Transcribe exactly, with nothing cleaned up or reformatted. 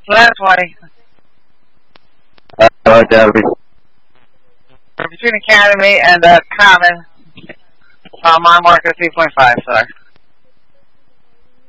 So that's twenty. Uh, Academy. Between Academy and uh, Common, uh, my mark is three point five, sorry.